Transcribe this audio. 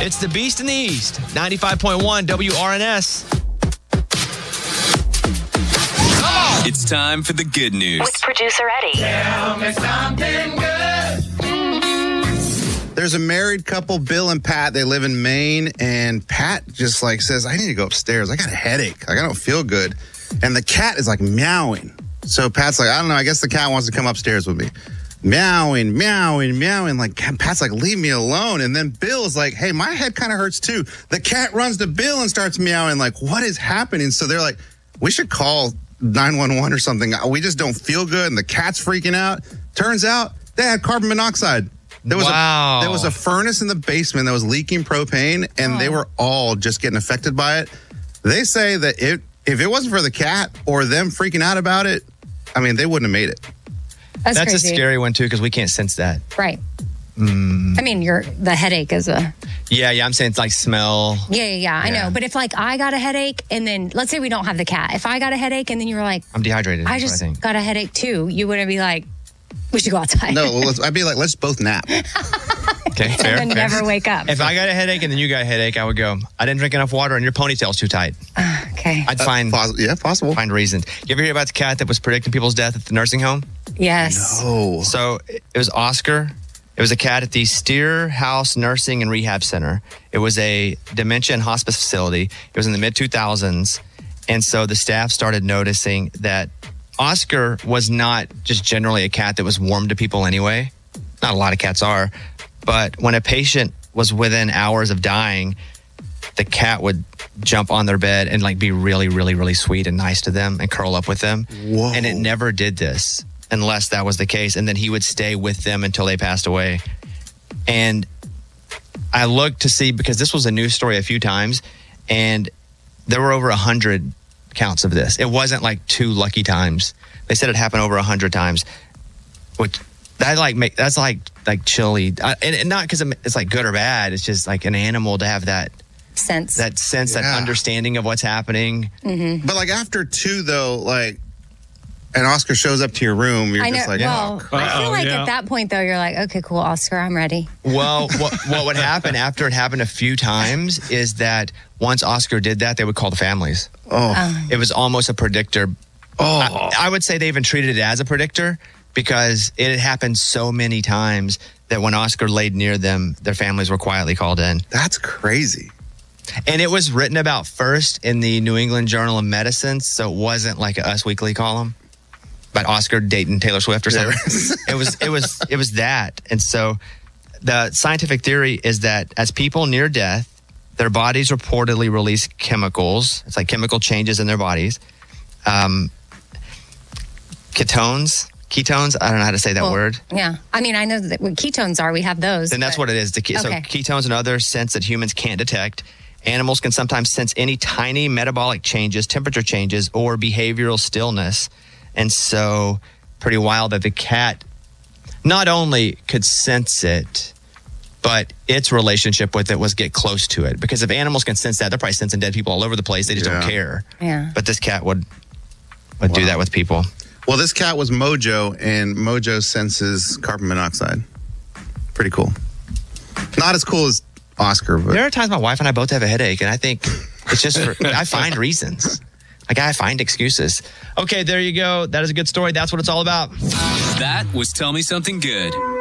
It's the Beast in the East. 95.1 WRNS. It's time for the good news. With producer Eddie. Tell me something good. There's a married couple, Bill and Pat. They live in Maine, and Pat just says, I need to go upstairs. I got a headache. I don't feel good. And the cat is meowing. So Pat's I don't know. I guess the cat wants to come upstairs with me. Meowing, meowing, meowing. Pat's leave me alone. And then Bill is hey, my head kind of hurts too. The cat runs to Bill and starts meowing what is happening? So they're we should call 911 or something. We just don't feel good. And the cat's freaking out. Turns out they had carbon monoxide. There was a furnace in the basement that was leaking propane, and they were all just getting affected by it. They say that if it wasn't for the cat or them freaking out about it, they wouldn't have made it. That's crazy. A scary one, too, because we can't sense that. Right. The headache is a... Yeah, I'm saying it's smell. Yeah, I know. But if I got a headache and then, let's say we don't have the cat. If I got a headache and then you were I'm dehydrated. I just got a headache too, you wouldn't be we should go outside. No, I'd be let's both nap. Okay, fair. And then never wake up. If I got a headache and then you got a headache, I would go, I didn't drink enough water and your ponytail's too tight. Okay. I'd find possible. Find reasons. You ever hear about the cat that was predicting people's death at the nursing home? Yes. No. So it was Oscar. It was a cat at the Steer House Nursing and Rehab Center. It was a dementia and hospice facility. It was in the mid-2000s. And so the staff started noticing that Oscar was not just generally a cat that was warm to people anyway. Not a lot of cats are. But when a patient was within hours of dying, the cat would jump on their bed and be really, really, really sweet and nice to them and curl up with them. Whoa. And it never did this unless that was the case. And then he would stay with them until they passed away. And I looked to see, because this was a news story a few times, and there were over 100 counts of this. It wasn't 2 lucky times. They said it happened over 100 times, which that's chilly. And not because it's good or bad. It's just an animal to have that sense, that understanding of what's happening. Mm-hmm. But after 2 though, and Oscar shows up to your room, you're just I feel at that point though, you're okay, cool, Oscar, I'm ready. Well, what would happen after it happened a few times is that once Oscar did that, they would call the families. It was almost a predictor. I would say they even treated it as a predictor because it had happened so many times that when Oscar laid near them, their families were quietly called in. That's crazy. And it was written about first in the New England Journal of Medicine, so it wasn't like a Us Weekly column about Oscar dating Taylor Swift or something. It was that. And so the scientific theory is that as people near death, their bodies reportedly release chemicals. It's chemical changes in their bodies. Ketones, I don't know how to say that word. Yeah. I know that what ketones are. We have those. And that's what it is. So ketones and other scents that humans can't detect. Animals can sometimes sense any tiny metabolic changes, temperature changes, or behavioral stillness. And so pretty wild that the cat not only could sense it, but its relationship with it was get close to it. Because if animals can sense that, they're probably sensing dead people all over the place. They just don't care. Yeah. But this cat would do that with people. Well, this cat was Mojo, and Mojo senses carbon monoxide. Pretty cool. Not as cool as Oscar, but there are times my wife and I both have a headache, and I think it's just I find reasons. I find excuses. Okay, there you go. That is a good story. That's what it's all about. That was Tell Me Something Good.